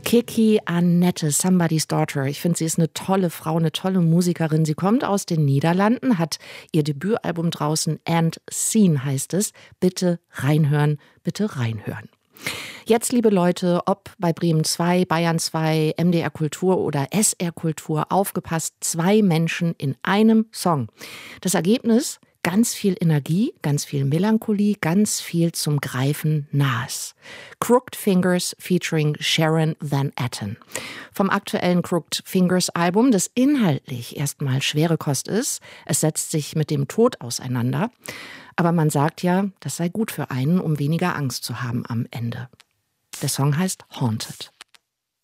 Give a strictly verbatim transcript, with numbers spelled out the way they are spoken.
Kiki Annette, Somebody's Daughter. Ich finde, sie ist eine tolle Frau, eine tolle Musikerin. Sie kommt aus den Niederlanden, hat ihr Debütalbum draußen, And Seen heißt es. Bitte reinhören, bitte reinhören. Jetzt, liebe Leute, ob bei Bremen zwei, Bayern zwei, M D R Kultur oder S R Kultur, aufgepasst, zwei Menschen in einem Song. Das Ergebnis? Ganz viel Energie, ganz viel Melancholie, ganz viel zum Greifen nahes. Crooked Fingers featuring Sharon Van Etten. Vom aktuellen Crooked Fingers Album, das inhaltlich erstmal schwere Kost ist. Es setzt sich mit dem Tod auseinander. Aber man sagt ja, das sei gut für einen, um weniger Angst zu haben am Ende. Der Song heißt Haunted.